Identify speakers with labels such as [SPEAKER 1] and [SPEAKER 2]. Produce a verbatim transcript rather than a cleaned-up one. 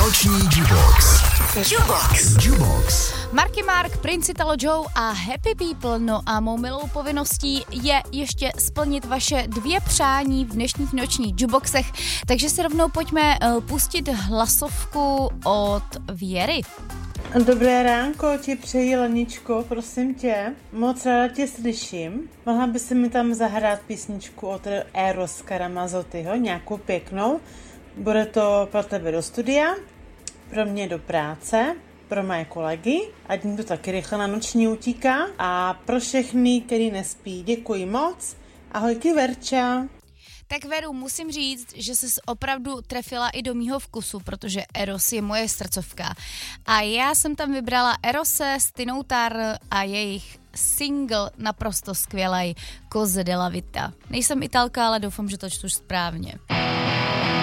[SPEAKER 1] Noční Jukebox. Jukebox. Jukebox.
[SPEAKER 2] Marky Mark, Prince Italo Joe a Happy People. No a mou milou povinností je ještě splnit vaše dvě přání v dnešních nočních Jukeboxech. Takže si rovnou pojďme pustit hlasovku od Věry.
[SPEAKER 3] Dobré ránko, ti přeji, Leničko, prosím tě. Moc ráda tě slyším. Mohla by si mi tam zahrát písničku od Eros Karamazottyho, nějakou pěknou. Bude to pro tebe do studia, pro mě do práce, pro moje kolegy, ať mi to taky rychle na noční utíká. A pro všechny, který nespí, děkuji moc. Ahojky, Verča.
[SPEAKER 2] Tak Veru, musím říct, že jsi opravdu trefila i do mýho vkusu, protože Eros je moje srdcovka. A já jsem tam vybrala Erose, Stinoutar a jejich single naprosto skvělej Cose della Vita. Nejsem Italka, ale doufám, že to čtu správně.